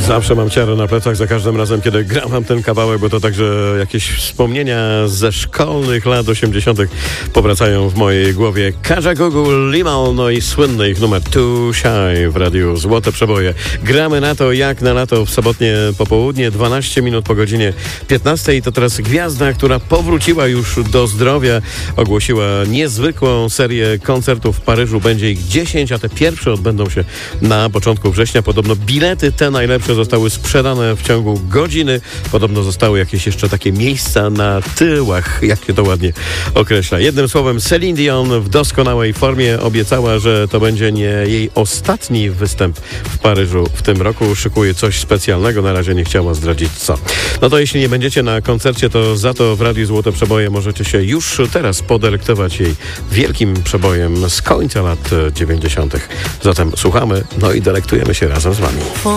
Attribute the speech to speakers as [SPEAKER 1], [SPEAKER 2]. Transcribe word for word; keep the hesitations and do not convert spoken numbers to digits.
[SPEAKER 1] Zawsze mam ciarę na plecach za każdym razem, kiedy gram wam ten kawałek, bo to także jakieś wspomnienia ze szkolnych lat osiemdziesiątych powracają w mojej głowie. Kaja Google, Limal, no i słynny ich numer Too Shy w radiu Złote Przeboje. Gramy na to jak na lato w sobotnie popołudnie, dwanaście minut po godzinie piętnastej. To teraz gwiazda, która powróciła już do zdrowia, ogłosiła niezwykłą serię koncertów w Paryżu. Będzie ich dziesięć, a te pierwsze odbędą się na początku września. Podobno bilety te najlepsze zostały sprzedane w ciągu godziny. Podobno zostały jakieś jeszcze takie miejsca na tyłach, jak się to ładnie określa. Jednym słowem, Celine Dion w doskonałej formie obiecała, że to będzie nie jej ostatni występ w Paryżu w tym roku. Szykuje coś specjalnego, na razie nie chciała zdradzić co. No to jeśli nie będziecie na koncercie, to za to w Radiu Złote Przeboje możecie się już teraz podelektować jej wielkim przebojem z końca lat dziewięćdziesiątych. Zatem słuchamy, no i delektujemy się razem z wami.